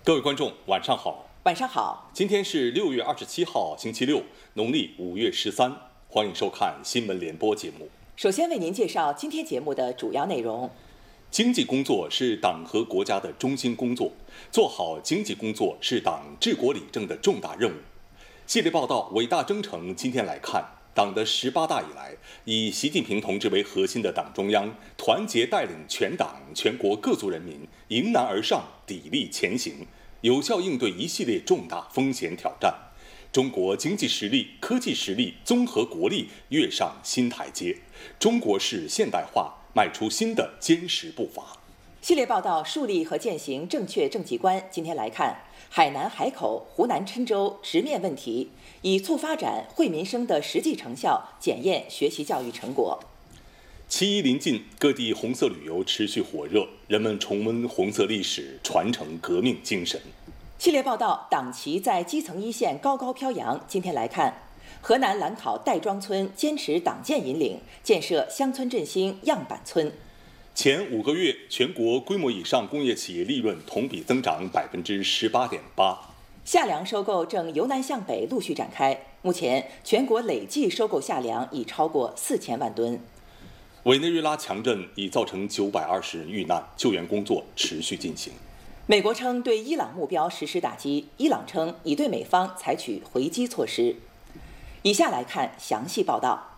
各位观众，晚上好。 晚上好。 今天是6月27号，星期六，农历5月13。欢迎收看新闻联播节目。 首先为您介绍今天节目的主要内容。 经济工作是党和国家的中心工作，做好经济工作是党治国理政的重大任务。系列报道《伟大征程》今天来看，党的18大以来，以习近平同志为核心的党中央团结带领全党全国各族人民迎难而上，砥砺前行，有效应对一系列重大风险挑战。中国经济实力、科技实力、综合国力跃上新台阶，中国式现代化迈出新的坚实步伐。 系列报道树立和践行正确政绩观，今天来看海南海口、湖南郴州直面问题，以促发展、惠民生的实际成效检验学习教育成果。 7·1临近，各地红色旅游持续火热，人们重温红色历史，传承革命精神。 系列报道党旗在基层一线高高飘扬，今天来看河南兰考戴庄村坚持党建引领，建设乡村振兴样板村。 前5个月，全国规模以上工业企业利润同比增长18.8%。 夏粮收购正由南向北陆续展开，目前全国累计收购夏粮已超过4000万吨。 委内瑞拉强震已造成920人遇难，救援工作持续进行。 美国称对伊朗目标实施打击，伊朗称已对美方采取回击措施。以下来看详细报道。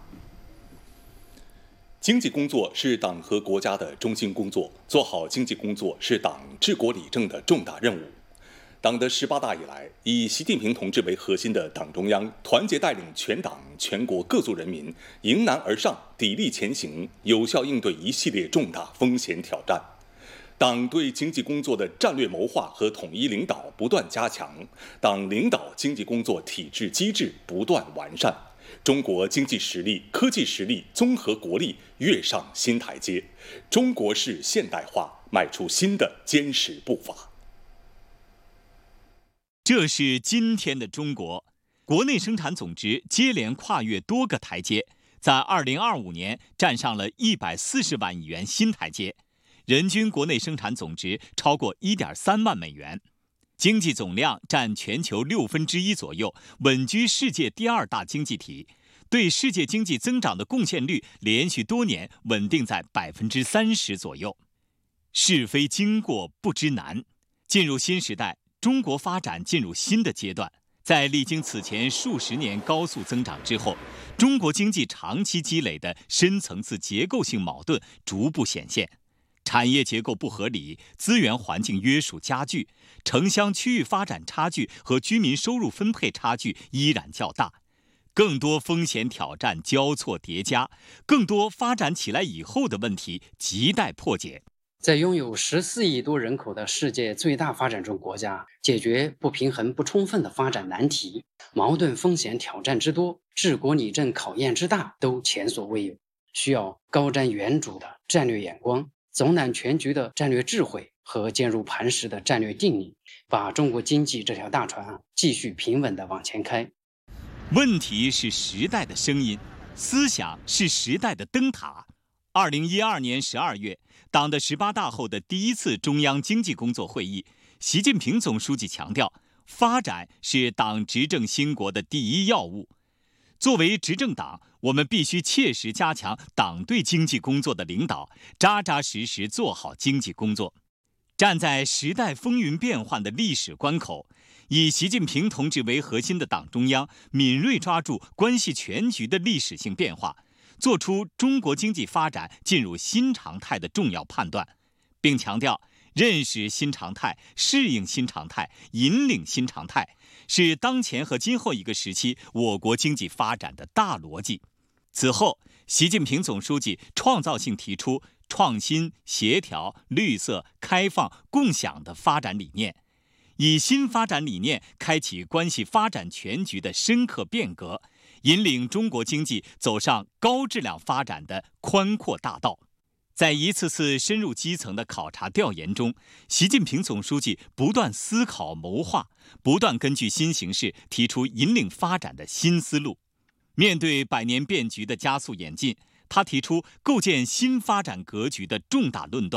经济工作是党和国家的中心工作，做好经济工作是党治国理政的重大任务。党的18大以来，以习近平同志为核心的党中央团结带领全党全国各族人民迎难而上，砥砺前行，有效应对一系列重大风险挑战。党对经济工作的战略谋划和统一领导不断加强，党领导经济工作体制机制不断完善，中国经济实力、科技实力、综合国力跃上新台阶，中国式现代化迈出新的坚实步伐。 这是今天的中国，国内生产总值接连跨越多个台阶，在2025年站上了140万亿元新台阶。人均国内生产总值超过1.3万美元，经济总量占全球1/6左右，稳居世界第2大经济体，对世界经济增长的贡献率连续多年稳定在30%左右。是非经过不知难，进入新时代，中国发展进入新的阶段。在历经此前数十年高速增长之后，中国经济长期积累的深层次结构性矛盾逐步显现。产业结构不合理，资源环境约束加剧，城乡区域发展差距和居民收入分配差距依然较大，更多风险挑战交错叠加，更多发展起来以后的问题亟待破解。 在拥有14亿多人口的世界最大发展中国家，解决不平衡不充分的发展难题，矛盾风险挑战之多，治国理政考验之大，都前所未有，需要高瞻远瞩的战略眼光，总揽全局的战略智慧和坚如磐石的战略定力，把中国经济这条大船继续平稳地往前开。 问题是时代的声音，思想是时代的灯塔。2012年12月，党的18大后的第一次中央经济工作会议，习近平总书记强调，发展是党执政兴国的第一要务。作为执政党，我们必须切实加强党对经济工作的领导，扎扎实实做好经济工作。站在时代风云变幻的历史关口，以习近平同志为核心的党中央敏锐抓住关系全局的历史性变化，做出中国经济发展进入新常态的重要判断，并强调认识新常态、适应新常态、引领新常态是当前和今后一个时期我国经济发展的大逻辑。此后，习近平总书记创造性提出创新、协调、绿色、开放、共享的发展理念，以新发展理念开启关系发展全局的深刻变革，引领中国经济走上高质量发展的宽阔大道。在一次次深入基层的考察调研中，习近平总书记不断思考谋划，不断根据新形势提出引领发展的新思路。面对百年变局的加速演进，他提出构建新发展格局的重大论断。